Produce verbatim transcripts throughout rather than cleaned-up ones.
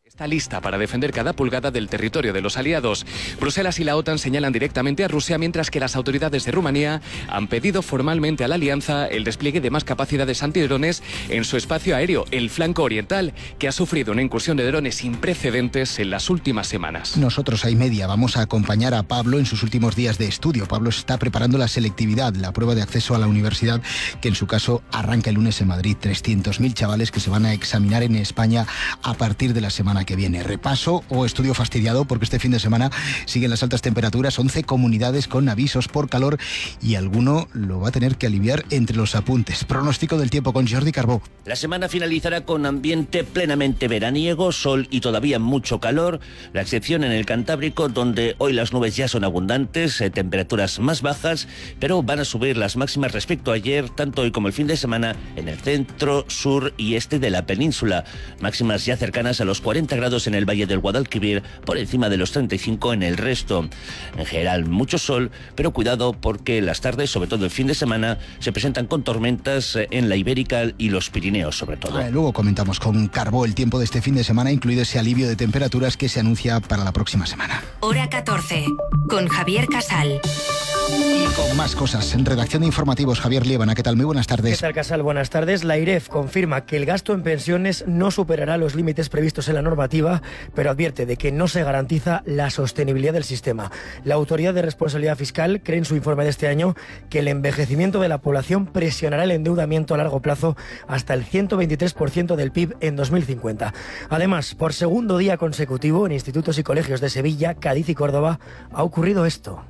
Está lista para defender cada pulgada del territorio de los aliados. Bruselas y la OTAN señalan directamente a Rusia, mientras que las autoridades de Rumanía han pedido formalmente a la alianza el despliegue de más capacidades antidrones en su espacio aéreo, el flanco oriental, que ha sufrido una incursión de drones sin precedentes en las últimas semanas. Nosotros, hay media, vamos a acompañar a Pablo en sus últimos días de estudio. Pablo está preparando la selectividad, la prueba de acceso a la universidad, que en su caso arranca el lunes en Madrid. trescientos mil chavales que se van a examinar en España a partir de la semana que viene. Repaso o estudio fastidiado, porque este fin de semana siguen las altas temperaturas, once comunidades con avisos por calor y alguno lo va a tener que aliviar entre los apuntes. Pronóstico del tiempo con Jordi Carbó. La semana finalizará con ambiente plenamente veraniego, sol y todavía mucho calor, la excepción en el Cantábrico, donde hoy las nubes ya son abundantes, eh, temperaturas más bajas, pero van a subir las máximas respecto a ayer, tanto hoy como el fin de semana, en el centro, sur y este de la península. Máximas ya cercanas a los cuarenta grados en el Valle del Guadalquivir, por encima de los treinta y cinco en el resto. En general, mucho sol, pero cuidado porque las tardes, sobre todo el fin de semana, se presentan con tormentas en la Ibérica y los Pirineos, sobre todo. Ah, luego comentamos con Carbó el tiempo de este fin de semana, incluido ese alivio de temperaturas que se anuncia para la próxima semana. Hora catorce, con Javier Casal. Y con más cosas, en redacción de informativos, Javier Liébana, ¿qué tal? Muy buenas tardes. ¿Qué tal, Casal? Buenas tardes. La IREF confirma que el gasto en pensiones no superará los límites previstos en la normativa, pero advierte de que no se garantiza la sostenibilidad del sistema. La Autoridad de Responsabilidad Fiscal cree en su informe de este año que el envejecimiento de la población presionará el endeudamiento a largo plazo hasta el ciento veintitrés por ciento del P I B en dos mil cincuenta. Además, por segundo día consecutivo, en institutos y colegios de Sevilla, Cádiz y Córdoba, ha ocurrido esto.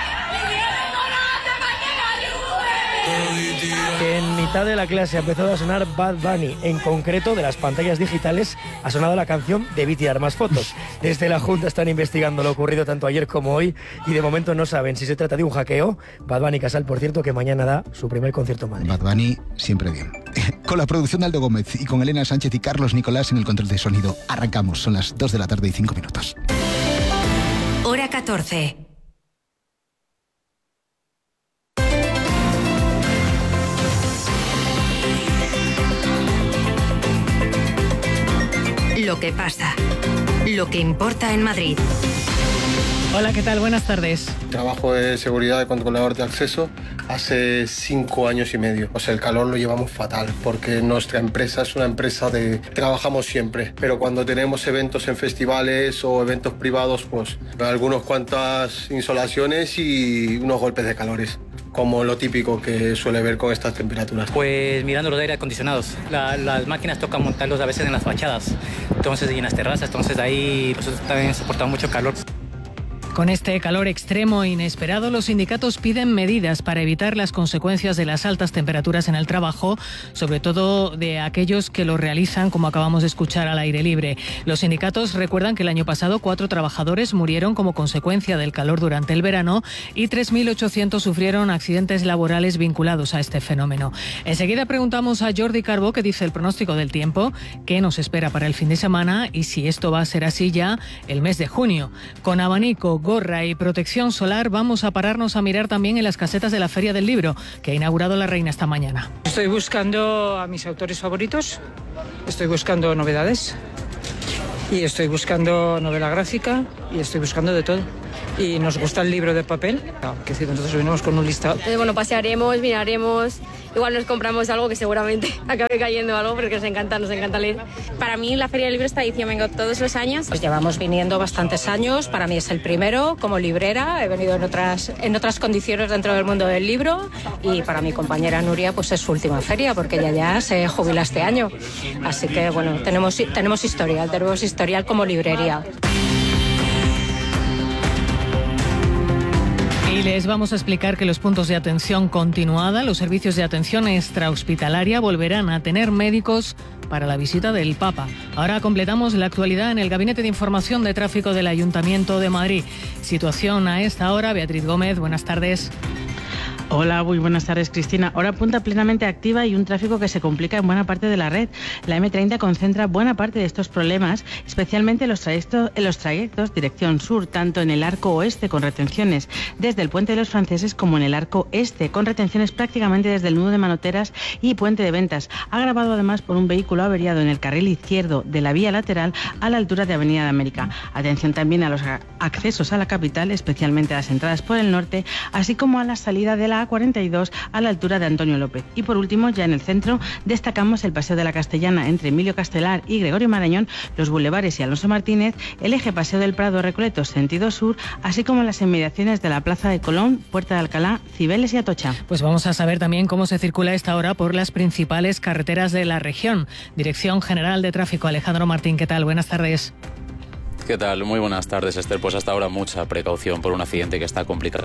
Que en mitad de la clase ha empezado a sonar Bad Bunny. En concreto, de las pantallas digitales ha sonado la canción Debí tirar más fotos. Desde la Junta están investigando lo ocurrido tanto ayer como hoy y de momento no saben si se trata de un hackeo. Bad Bunny, Casal, por cierto, que mañana da su primer concierto en Madrid. Bad Bunny siempre bien. Con la producción de Aldo Gómez y con Elena Sánchez y Carlos Nicolás en el control de sonido. Arrancamos, son las dos de la tarde y cinco minutos. Hora catorce. Lo que pasa, lo que importa en Madrid. Hola, ¿qué tal? Buenas tardes. Trabajo de seguridad de controlador de acceso hace cinco años y medio. O sea, el calor lo llevamos fatal porque nuestra empresa es una empresa de... Trabajamos siempre, pero cuando tenemos eventos en festivales o eventos privados, pues algunas cuantas insolaciones y unos golpes de calores, como lo típico que suele ver con estas temperaturas. Pues mirando los aire acondicionados. La, las máquinas tocan montarlos a veces en las fachadas, entonces y en las terrazas, entonces ahí nosotros también soportamos mucho calor. Con este calor extremo e inesperado, los sindicatos piden medidas para evitar las consecuencias de las altas temperaturas en el trabajo, sobre todo de aquellos que lo realizan, como acabamos de escuchar, al aire libre. Los sindicatos recuerdan que el año pasado cuatro trabajadores murieron como consecuencia del calor durante el verano y tres mil ochocientos sufrieron accidentes laborales vinculados a este fenómeno. Enseguida preguntamos a Jordi Carbó qué dice el pronóstico del tiempo, qué nos espera para el fin de semana y si esto va a ser así ya el mes de junio. Con abanico, gorra y protección solar vamos a pararnos a mirar también en las casetas de la Feria del Libro, que ha inaugurado la Reina esta mañana. Estoy buscando a mis autores favoritos, estoy buscando novedades y estoy buscando novela gráfica y estoy buscando de todo. Y nos gusta el libro de papel, que si nosotros venimos con un listado. Entonces, bueno, pasearemos, miraremos, igual nos compramos algo que seguramente acabe cayendo algo porque nos encanta, nos encanta leer. Para mí la Feria del Libro es tradición, vengo todos los años. Pues llevamos viniendo bastantes años, para mí es el primero como librera, he venido en otras, en otras condiciones dentro del mundo del libro y para mi compañera Nuria pues es su última feria porque ella ya se jubila este año. Así que bueno, tenemos, tenemos historial, tenemos historial como librería. Y les vamos a explicar que los puntos de atención continuada, los servicios de atención extrahospitalaria volverán a tener médicos para la visita del Papa. Ahora completamos la actualidad en el Gabinete de Información de Tráfico del Ayuntamiento de Madrid. Situación a esta hora, Beatriz Gómez, buenas tardes. Hola, muy buenas tardes, Cristina. Hora punta plenamente activa y un tráfico que se complica en buena parte de la red. La eme treinta concentra buena parte de estos problemas, especialmente en los trayectos, en los trayectos dirección sur, tanto en el arco oeste con retenciones desde el Puente de los Franceses como en el arco este, con retenciones prácticamente desde el nudo de Manoteras y Puente de Ventas. Agravado además por un vehículo averiado en el carril izquierdo de la vía lateral a la altura de Avenida de América. Atención también a los accesos a la capital, especialmente a las entradas por el norte, así como a la salida de la A cuarenta y dos a la altura de Antonio López. Y por último, ya en el centro, destacamos el Paseo de la Castellana entre Emilio Castelar y Gregorio Marañón, los bulevares y Alonso Martínez, el eje Paseo del Prado Recoleto sentido sur, así como las inmediaciones de la Plaza de Colón, Puerta de Alcalá, Cibeles y Atocha. Pues vamos a saber también cómo se circula a esta hora por las principales carreteras de la región. Dirección General de Tráfico, Alejandro Martín, ¿qué tal? Buenas tardes. ¿Qué tal? Muy buenas tardes, Esther. Pues hasta ahora mucha precaución por un accidente que está complicado.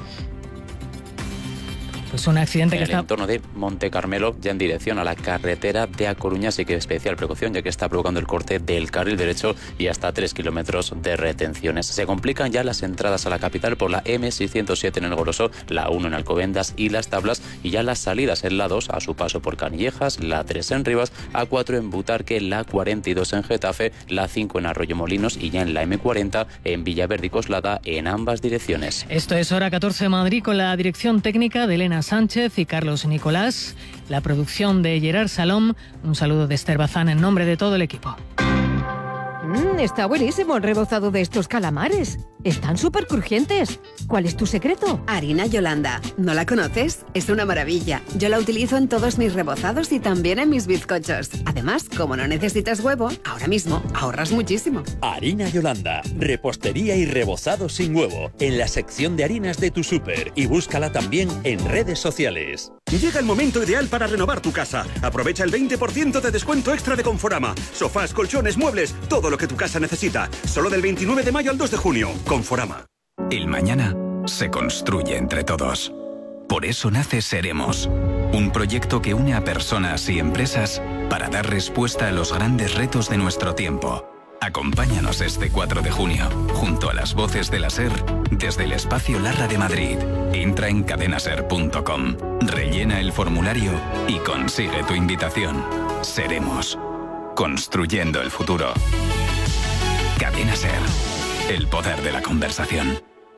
Pues un accidente en que el está... entorno de Monte Carmelo, ya en dirección a la carretera de A Coruña, así que especial precaución, ya que está provocando el corte del carril derecho y hasta tres kilómetros de retenciones. Se complican ya las entradas a la capital por la eme seiscientos siete en el Goroso, la uno en Alcobendas y Las Tablas, y ya las salidas en la dos a su paso por Canillejas, la tres en Rivas, A cuatro en Butarque, la cuarenta y dos en Getafe, la cinco en Arroyomolinos y ya en la eme cuarenta en Villaverde y Coslada en ambas direcciones. Esto es Hora catorce Madrid, con la dirección técnica de Elena Sánchez y Carlos Nicolás, la producción de Gerard Salom. Un saludo de Esther Bazán en nombre de todo el equipo. Mm, está buenísimo el rebozado de estos calamares. Están súper crujientes. ¿Cuál es tu secreto? Harina Yolanda. ¿No la conoces? Es una maravilla. Yo la utilizo en todos mis rebozados y también en mis bizcochos. Además, como no necesitas huevo, ahora mismo ahorras muchísimo. Harina Yolanda. Repostería y rebozado sin huevo. En la sección de harinas de tu súper. Y búscala también en redes sociales. Llega el momento ideal para renovar tu casa. Aprovecha el veinte por ciento de descuento extra de Conforama. Sofás, colchones, muebles, todo lo que tu casa necesita. Solo del veintinueve de mayo al dos de junio. Conforama. El mañana se construye entre todos. Por eso nace Seremos, un proyecto que une a personas y empresas para dar respuesta a los grandes retos de nuestro tiempo. Acompáñanos este cuatro de junio, junto a las voces de la SER, desde el Espacio Larra de Madrid. Entra en cadenaser punto com, rellena el formulario y consigue tu invitación. Seremos, construyendo el futuro. Cadena SER, el poder de la conversación.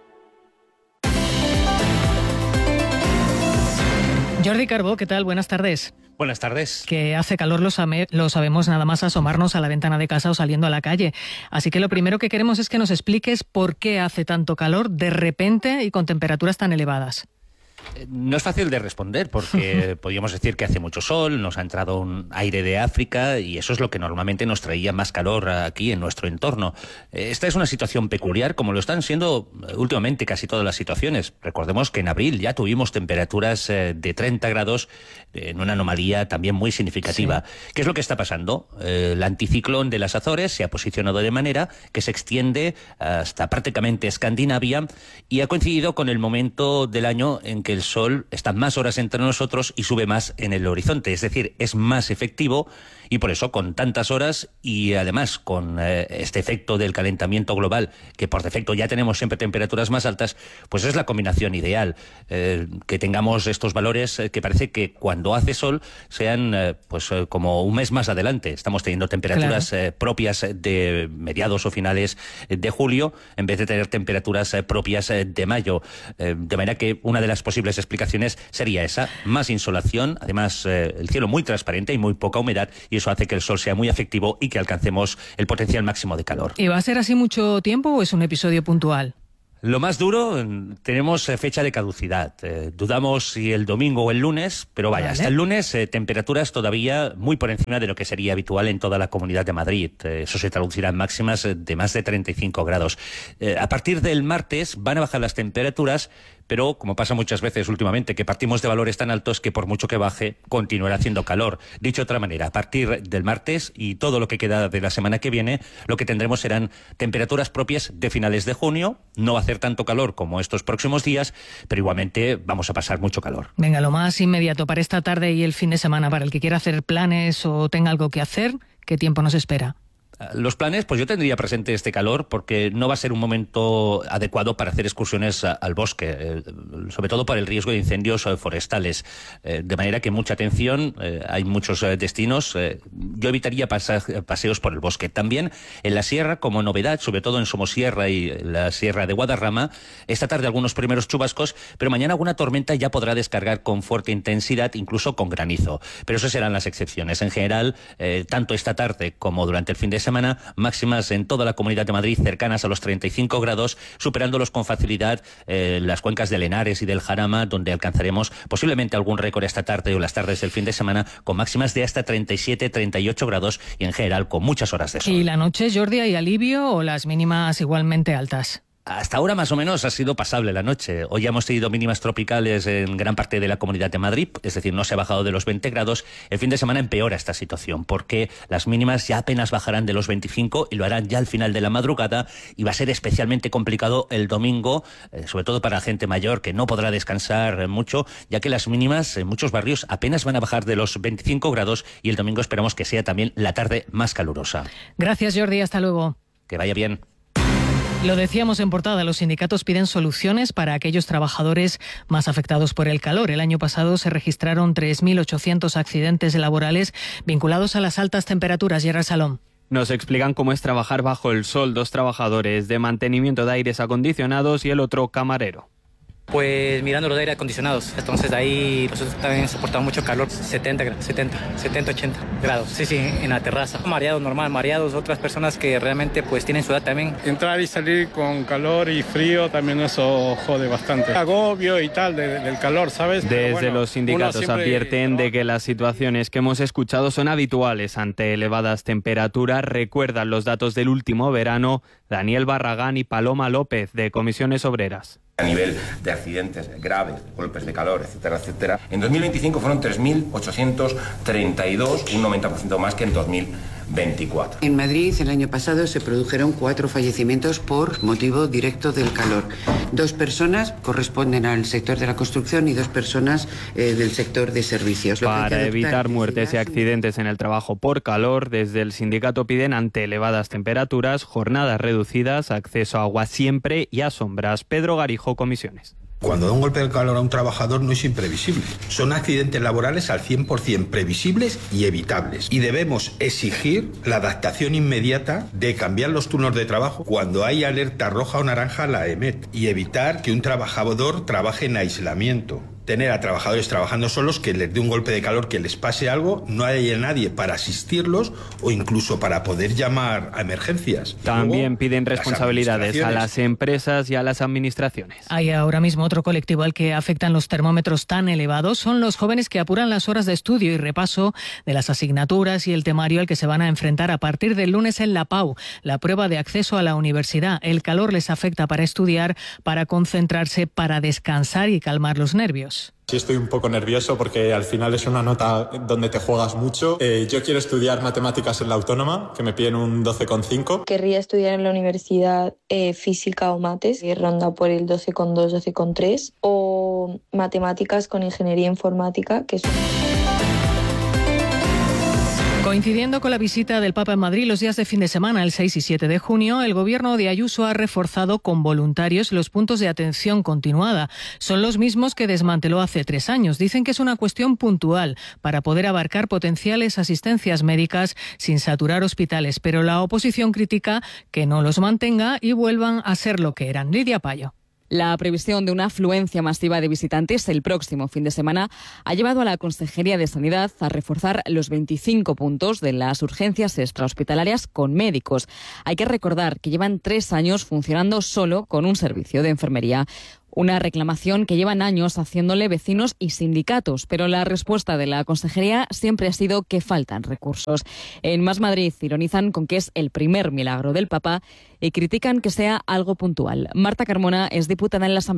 Jordi Carbó, ¿qué tal? Buenas tardes. Buenas tardes. Que hace calor lo, sabe, lo sabemos nada más asomarnos a la ventana de casa o saliendo a la calle. Así que lo primero que queremos es que nos expliques por qué hace tanto calor de repente y con temperaturas tan elevadas. No es fácil de responder porque podríamos decir que hace mucho sol, nos ha entrado un aire de África y eso es lo que normalmente nos traía más calor aquí en nuestro entorno. Esta es una situación peculiar, como lo están siendo últimamente casi todas las situaciones. Recordemos que en abril ya tuvimos temperaturas de treinta grados en una anomalía también muy significativa. Sí. ¿Qué es lo que está pasando? El anticiclón de las Azores se ha posicionado de manera que se extiende hasta prácticamente Escandinavia y ha coincidido con el momento del año en que el sol está más horas entre nosotros y sube más en el horizonte, es decir, es más efectivo y por eso con tantas horas y además con eh, este efecto del calentamiento global, que por defecto ya tenemos siempre temperaturas más altas, pues es la combinación ideal, eh, que tengamos estos valores eh, que parece que cuando hace sol sean eh, pues eh, como un mes más adelante. Estamos teniendo temperaturas claro. eh, propias de mediados o finales de julio en vez de tener temperaturas eh, propias eh, de mayo, eh, de manera que una de las posibles explicaciones sería esa, más insolación, además eh, el cielo muy transparente y muy poca humedad, y eso hace que el sol sea muy efectivo y que alcancemos el potencial máximo de calor. ¿Y va a ser así mucho tiempo o es un episodio puntual? Lo más duro, tenemos fecha de caducidad. Eh, dudamos si el domingo o el lunes, pero vaya, vale. Hasta el lunes eh, temperaturas todavía muy por encima de lo que sería habitual en toda la Comunidad de Madrid. Eh, eso se traducirá en máximas de más de treinta y cinco grados. Eh, a partir del martes van a bajar las temperaturas, pero como pasa muchas veces últimamente, que partimos de valores tan altos que por mucho que baje, continuará haciendo calor. Dicho de otra manera, a partir del martes y todo lo que queda de la semana que viene, lo que tendremos serán temperaturas propias de finales de junio. No va a hacer tanto calor como estos próximos días, pero igualmente vamos a pasar mucho calor. Venga, lo más inmediato para esta tarde y el fin de semana, para el que quiera hacer planes o tenga algo que hacer, ¿qué tiempo nos espera? Los planes, pues yo tendría presente este calor porque no va a ser un momento adecuado para hacer excursiones a, al bosque, eh, sobre todo por el riesgo de incendios eh, forestales. Eh, de manera que mucha atención, eh, hay muchos eh, destinos. Eh, yo evitaría pasa, paseos por el bosque. También en la sierra, como novedad, sobre todo en Somosierra y la sierra de Guadarrama, esta tarde algunos primeros chubascos, pero mañana alguna tormenta ya podrá descargar con fuerte intensidad, incluso con granizo. Pero eso serán las excepciones. En general, eh, tanto esta tarde como durante el fin de semana, máximas en toda la Comunidad de Madrid cercanas a los treinta y cinco grados, superándolos con facilidad eh, las cuencas del Henares y del Jarama, donde alcanzaremos posiblemente algún récord esta tarde o las tardes del fin de semana, con máximas de hasta treinta y siete, treinta y ocho grados y en general con muchas horas de sol. ¿Y la noche, Jordi, hay alivio o las mínimas igualmente altas? Hasta ahora más o menos ha sido pasable la noche. Hoy ya hemos tenido mínimas tropicales en gran parte de la Comunidad de Madrid, es decir, no se ha bajado de los veinte grados. El fin de semana empeora esta situación porque las mínimas ya apenas bajarán de los veinticinco y lo harán ya al final de la madrugada, y va a ser especialmente complicado el domingo, eh, sobre todo para la gente mayor que no podrá descansar mucho, ya que las mínimas en muchos barrios apenas van a bajar de los veinticinco grados y el domingo esperamos que sea también la tarde más calurosa. Gracias, Jordi, hasta luego. Que vaya bien. Lo decíamos en portada, los sindicatos piden soluciones para aquellos trabajadores más afectados por el calor. El año pasado se registraron tres mil ochocientos accidentes laborales vinculados a las altas temperaturas. Gerard Salom. Nos explican cómo es trabajar bajo el sol, dos trabajadores de mantenimiento de aires acondicionados y el otro camarero. Pues mirando los aire acondicionados, entonces ahí nosotros también soportamos mucho calor, setenta, setenta, setenta, ochenta grados, sí, sí, en la terraza. Mareados, normal, mareados, otras personas que realmente pues tienen su edad también. Entrar y salir con calor y frío también eso jode bastante. Agobio y tal de, del calor, ¿sabes? Desde bueno, los sindicatos siempre advierten de que las situaciones que hemos escuchado son habituales ante elevadas temperaturas. Recuerdan los datos del último verano Daniel Barragán y Paloma López de Comisiones Obreras. A nivel de accidentes graves, golpes de calor, etcétera, etcétera, en dos mil veinticinco fueron tres mil ochocientos treinta y dos, un noventa por ciento más que en dos mil veinticuatro. En Madrid el año pasado se produjeron cuatro fallecimientos por motivo directo del calor. Dos personas corresponden al sector de la construcción y dos personas eh, del sector de servicios. Para evitar muertes y accidentes en el trabajo por calor, desde el sindicato piden, ante elevadas temperaturas, jornadas reducidas, acceso a agua siempre y a sombras. Pedro Garijo, Comisiones. Cuando da un golpe de calor a un trabajador no es imprevisible. Son accidentes laborales al cien por ciento previsibles y evitables. Y debemos exigir la adaptación inmediata de cambiar los turnos de trabajo cuando hay alerta roja o naranja, la E M E T, y evitar que un trabajador trabaje en aislamiento. Tener a trabajadores trabajando solos, que les dé un golpe de calor, que les pase algo, no haya nadie para asistirlos o incluso para poder llamar a emergencias. También Luego, piden responsabilidades a las empresas y a las administraciones. Hay ahora mismo otro colectivo al que afectan los termómetros tan elevados. Son los jóvenes que apuran las horas de estudio y repaso de las asignaturas y el temario al que se van a enfrentar a partir del lunes en la PAU, la prueba de acceso a la universidad. El calor les afecta para estudiar, para concentrarse, para descansar y calmar los nervios. Sí, estoy un poco nervioso porque al final es una nota donde te juegas mucho. Eh, yo quiero estudiar matemáticas en la Autónoma, que me piden un doce coma cinco. Querría estudiar en la universidad eh, física o mates, que ronda por el doce coma dos, doce coma tres, o matemáticas con ingeniería informática, que es... Coincidiendo con la visita del Papa en Madrid los días de fin de semana, el seis y siete de junio, el gobierno de Ayuso ha reforzado con voluntarios los puntos de atención continuada. Son los mismos que desmanteló hace tres años. Dicen que es una cuestión puntual para poder abarcar potenciales asistencias médicas sin saturar hospitales, pero la oposición critica que no los mantenga y vuelvan a ser lo que eran. Lidia Payo. La previsión de una afluencia masiva de visitantes el próximo fin de semana ha llevado a la Consejería de Sanidad a reforzar los veinticinco puntos de las urgencias extrahospitalarias con médicos. Hay que recordar que llevan tres años funcionando solo con un servicio de enfermería. Una reclamación que llevan años haciéndole vecinos y sindicatos, pero la respuesta de la Consejería siempre ha sido que faltan recursos. En Más Madrid ironizan con que es el primer milagro del Papa y critican que sea algo puntual. Marta Carmona es diputada en la Asamblea.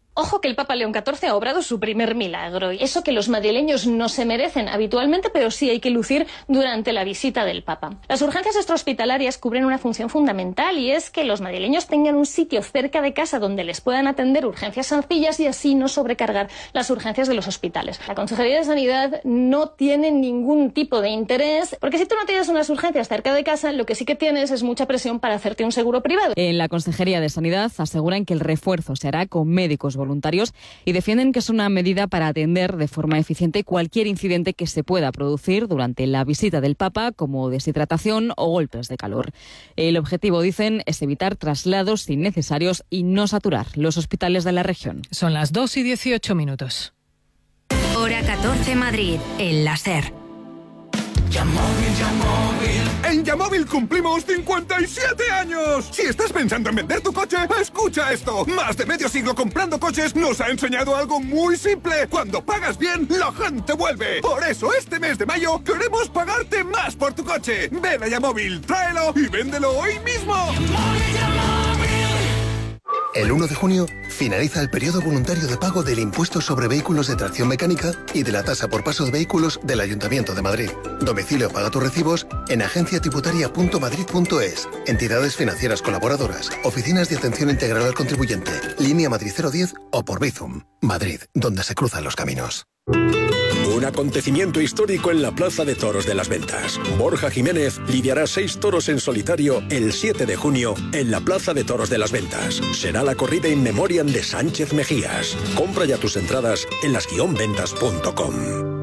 Ojo que el Papa León catorce ha obrado su primer milagro, y eso que los madrileños no se merecen habitualmente, pero sí hay que lucir durante la visita del Papa. Las urgencias extrahospitalarias cubren una función fundamental, y es que los madrileños tengan un sitio cerca de casa donde les puedan atender urgencias sencillas y así no sobrecargar las urgencias de los hospitales. La Consejería de Sanidad no tiene ningún tipo de interés, porque si tú no tienes unas urgencias cerca de casa, lo que sí que tienes es mucha presión para hacerte un seguro privado. En la Consejería de Sanidad aseguran que el refuerzo se hará con médicos voluntarios y defienden que es una medida para atender de forma eficiente cualquier incidente que se pueda producir durante la visita del Papa, como deshidratación o golpes de calor. El objetivo, dicen, es evitar traslados innecesarios y no saturar los hospitales de la región. Son las dos y dieciocho minutos. Hora catorce Madrid, el láser. Yamóvil, Yamóvil. En Yamóvil cumplimos cincuenta y siete años. Si estás pensando en vender tu coche, escucha esto. Más de medio siglo comprando coches nos ha enseñado algo muy simple. Cuando pagas bien, la gente vuelve. Por eso este mes de mayo queremos pagarte más por tu coche. Ven a Yamóvil, tráelo y véndelo hoy mismo. Yamóvil, Yamóvil. El uno de junio finaliza el periodo voluntario de pago del impuesto sobre vehículos de tracción mecánica y de la tasa por paso de vehículos del Ayuntamiento de Madrid. Domicilio paga tus recibos en agencia tributaria punto madrid punto es, entidades financieras colaboradoras, oficinas de atención integral al contribuyente, línea Madrid cero diez o por Bizum. Madrid, donde se cruzan los caminos. Un acontecimiento histórico en la Plaza de Toros de las Ventas. Borja Jiménez lidiará seis toros en solitario el siete de junio en la Plaza de Toros de las Ventas. Será la corrida in memoriam de Sánchez Mejías. Compra ya tus entradas en las guion ventas punto com.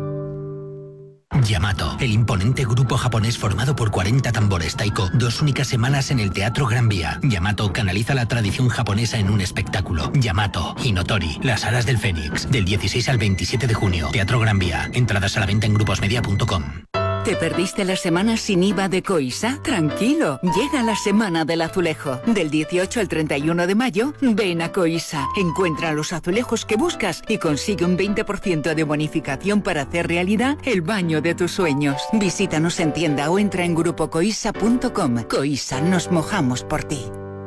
Yamato, el imponente grupo japonés formado por cuarenta tambores taiko, dos únicas semanas en el Teatro Gran Vía. Yamato canaliza la tradición japonesa en un espectáculo. Yamato, Hinotori, Las Alas del Fénix, del dieciséis al veintisiete de junio. Teatro Gran Vía. Entradas a la venta en gruposmedia punto com. ¿Te perdiste la semana sin I V A de Coisa? Tranquilo, llega la semana del azulejo. Del dieciocho al treinta y uno de mayo, ven a Coisa. Encuentra los azulejos que buscas y consigue un veinte por ciento de bonificación para hacer realidad el baño de tus sueños. Visítanos en tienda o entra en grupo coisa punto com. Coisa, nos mojamos por ti.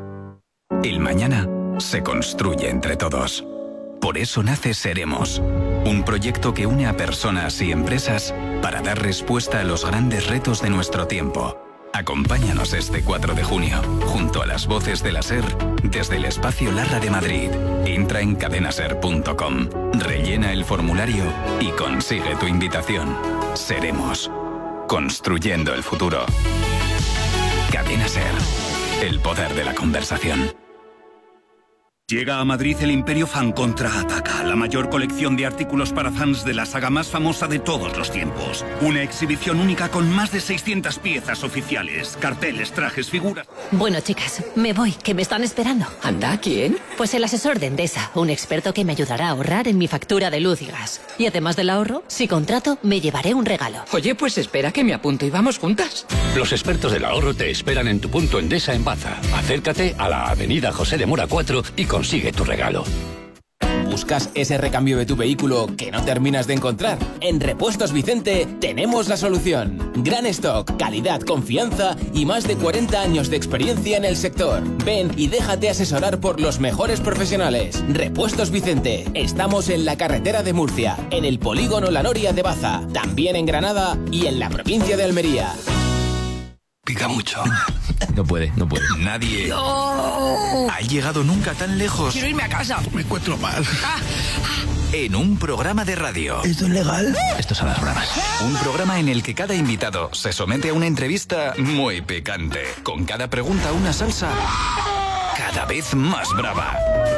El mañana se construye entre todos. Por eso nace Seremos, un proyecto que une a personas y empresas para dar respuesta a los grandes retos de nuestro tiempo. Acompáñanos este cuatro de junio, junto a las voces de la SER, desde el Espacio Larra de Madrid. Entra en cadena ser punto com, rellena el formulario y consigue tu invitación. Seremos, construyendo el futuro. Cadena SER, el poder de la conversación. Llega a Madrid el Imperio Fan Contraataca, la mayor colección de artículos para fans de la saga más famosa de todos los tiempos. Una exhibición única con más de seiscientas piezas oficiales, carteles, trajes, figuras... Bueno, chicas, me voy, que me están esperando. ¿Anda? ¿Quién? Pues el asesor de Endesa, un experto que me ayudará a ahorrar en mi factura de luz y gas. Y además del ahorro, si contrato, me llevaré un regalo. Oye, pues espera que me apunto y vamos juntas. Los expertos del ahorro te esperan en tu punto Endesa en Baza. Acércate a la avenida José de Mora cuatro y consigue tu regalo. ¿Buscas ese recambio de tu vehículo que no terminas de encontrar? En Repuestos Vicente tenemos la solución. Gran stock, calidad, confianza y más de cuarenta años de experiencia en el sector. Ven y déjate asesorar por los mejores profesionales. Repuestos Vicente. Estamos en la carretera de Murcia, en el polígono La Noria de Baza, también en Granada y en la provincia de Almería. Pica mucho. No puede, no puede. Nadie no. ha llegado nunca tan lejos. Quiero irme a casa. Me encuentro mal. En un programa de radio. ¿Esto es legal? Estos son las bromas. Un programa en el que cada invitado se somete a una entrevista muy picante. Con cada pregunta una salsa cada vez más brava.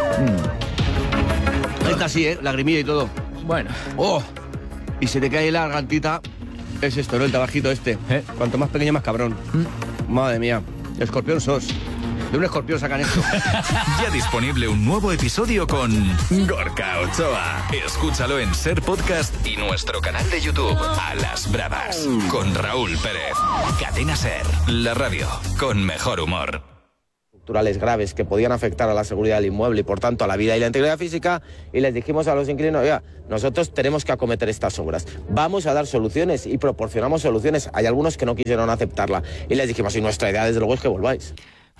Esta sí, ¿eh? Lagrimilla y todo. Bueno. Oh, y se te cae la gargantita. Es esto, ¿no? El tabajito este. ¿Eh? Cuanto más pequeño, más cabrón. ¿Mm? Madre mía. Escorpión sos. De un escorpión sacan esto. Ya disponible un nuevo episodio con Gorka Ochoa. Escúchalo en Ser Podcast y nuestro canal de YouTube, A las Bravas, con Raúl Pérez. Cadena Ser, la radio con mejor humor. Estructurales graves que podían afectar a la seguridad del inmueble y por tanto a la vida y la integridad física, y les dijimos a los inquilinos, oiga, nosotros tenemos que acometer estas obras, vamos a dar soluciones y proporcionamos soluciones. Hay algunos que no quisieron aceptarla y les dijimos, y nuestra idea desde luego es que volváis.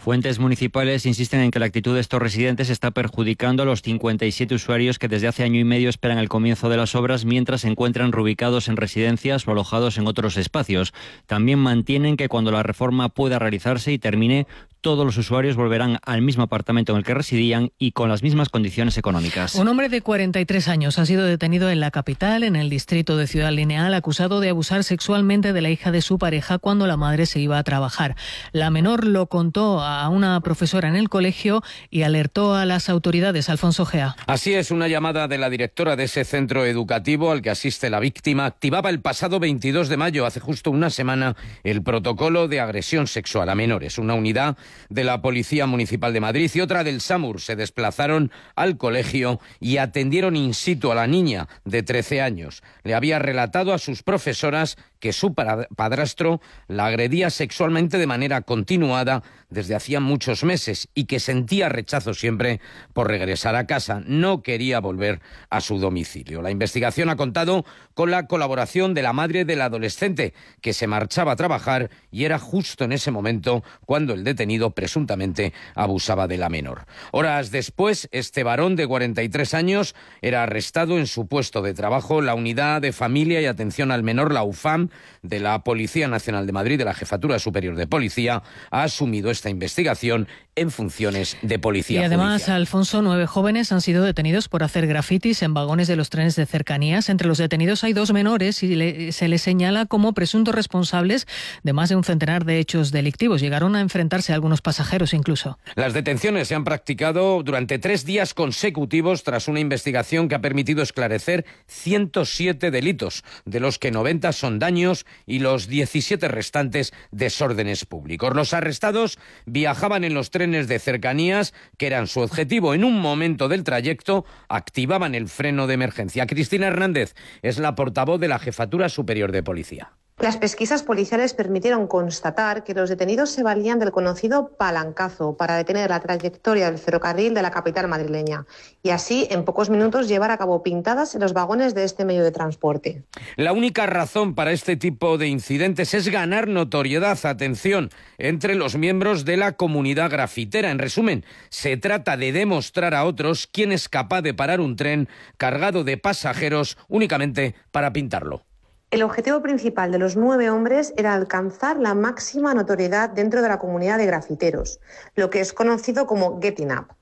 Fuentes municipales insisten en que la actitud de estos residentes está perjudicando a los cincuenta y siete usuarios que desde hace año y medio esperan el comienzo de las obras mientras se encuentran reubicados en residencias o alojados en otros espacios. También mantienen que cuando la reforma pueda realizarse y termine, todos los usuarios volverán al mismo apartamento en el que residían y con las mismas condiciones económicas. Un hombre de cuarenta y tres años ha sido detenido en la capital, en el distrito de Ciudad Lineal, acusado de abusar sexualmente de la hija de su pareja cuando la madre se iba a trabajar. La menor lo contó a una profesora en el colegio y alertó a las autoridades. Alfonso Gea. Así es, una llamada de la directora de ese centro educativo al que asiste la víctima activaba el pasado veintidós de mayo, hace justo una semana, el protocolo de agresión sexual a menores. Una unidad de la Policía Municipal de Madrid y otra del SAMUR se desplazaron al colegio y atendieron in situ a la niña de trece años. Le había relatado a sus profesoras que su padrastro la agredía sexualmente de manera continuada desde hacía muchos meses y que sentía rechazo siempre por regresar a casa. No quería volver a su domicilio. La investigación ha contado con la colaboración de la madre del adolescente, que se marchaba a trabajar y era justo en ese momento cuando el detenido presuntamente abusaba de la menor. Horas después, este varón de cuarenta y tres años era arrestado en su puesto de trabajo. La Unidad de Familia y Atención al Menor, la U F A M, de la Policía Nacional de Madrid, de la Jefatura Superior de Policía, ha asumido esta investigación en funciones de policía Y además, judicial. Alfonso, nueve jóvenes han sido detenidos por hacer grafitis en vagones de los trenes de cercanías. Entre los detenidos hay dos menores y le, se les señala como presuntos responsables de más de un centenar de hechos delictivos. Llegaron a enfrentarse a algunos pasajeros incluso. Las detenciones se han practicado durante tres días consecutivos tras una investigación que ha permitido esclarecer ciento siete delitos, de los que noventa son daños y los diecisiete restantes desórdenes públicos. Los arrestados viajaban en los trenes de cercanías, que eran su objetivo. En un momento del trayecto activaban el freno de emergencia. Cristina Hernández es la portavoz de la Jefatura Superior de Policía. Las pesquisas policiales permitieron constatar que los detenidos se valían del conocido palancazo para detener la trayectoria del ferrocarril de la capital madrileña y así en pocos minutos llevar a cabo pintadas en los vagones de este medio de transporte. La única razón para este tipo de incidentes es ganar notoriedad, atención, entre los miembros de la comunidad grafitera. En resumen, se trata de demostrar a otros quién es capaz de parar un tren cargado de pasajeros únicamente para pintarlo. El objetivo principal de los nueve hombres era alcanzar la máxima notoriedad dentro de la comunidad de grafiteros, lo que es conocido como getting up.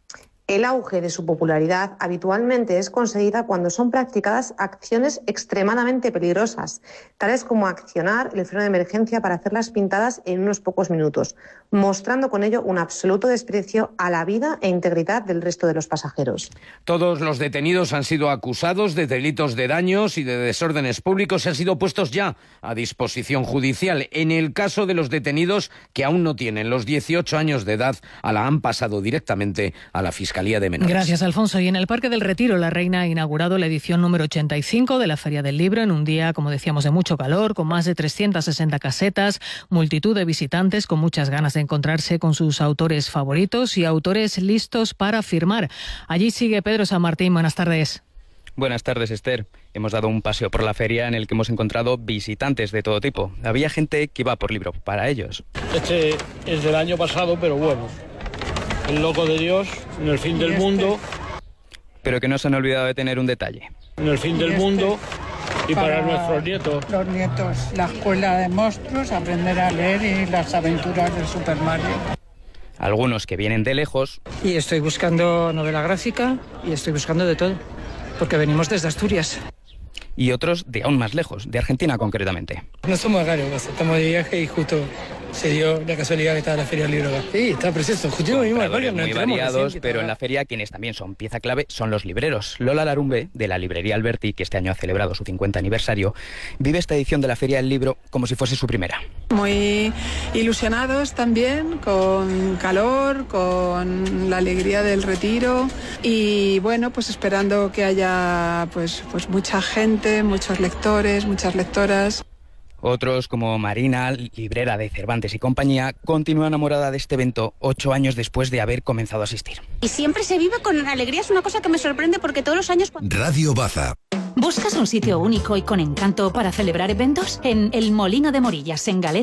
El auge de su popularidad habitualmente es conseguida cuando son practicadas acciones extremadamente peligrosas, tales como accionar el freno de emergencia para hacer las pintadas en unos pocos minutos, mostrando con ello un absoluto desprecio a la vida e integridad del resto de los pasajeros. Todos los detenidos han sido acusados de delitos de daños y de desórdenes públicos y han sido puestos ya a disposición judicial. En el caso de los detenidos que aún no tienen los dieciocho años de edad, a la han pasado directamente a la Fiscalía de Menores. Gracias, Alfonso. Y en el Parque del Retiro, la Reina ha inaugurado la edición número ochenta y cinco de la Feria del Libro en un día, como decíamos, de mucho calor, con más de trescientas sesenta casetas, multitud de visitantes con muchas ganas de encontrarse con sus autores favoritos y autores listos para firmar. Allí sigue Pedro San Martín. Buenas tardes. Buenas tardes, Esther. Hemos dado un paseo por la feria en el que hemos encontrado visitantes de todo tipo. Había gente que iba por libro para ellos. Este es del año pasado, pero bueno. El loco de Dios, en el fin del mundo. Pero que no se han olvidado de tener un detalle. En el fin del mundo y para, para nuestros nietos. Los nietos, la escuela de monstruos, aprender a leer y las aventuras del Super Mario. Algunos que vienen de lejos. Y estoy buscando novela gráfica y estoy buscando de todo, porque venimos desde Asturias. Y otros de aún más lejos, de Argentina concretamente. No somos raros, estamos de viaje y justo se dio la casualidad que estaba la Feria del Libro. Sí, está precioso. Justo muy variados, pero en la feria quienes también son pieza clave son los libreros. Lola Larumbe, de la librería Alberti, que este año ha celebrado su cincuenta aniversario, vive esta edición de la Feria del Libro como si fuese su primera. Muy ilusionados también, con calor, con la alegría del retiro y bueno, pues esperando que haya pues, pues mucha gente, muchos lectores, muchas lectoras. Otros, como Marina, librera de Cervantes y compañía, continúa enamorada de este evento ocho años después de haber comenzado a asistir. Y siempre se vive con alegría, es una cosa que me sorprende porque todos los años... Radio Baza. ¿Buscas un sitio único y con encanto para celebrar eventos? En El Molino de Morillas, en Galera.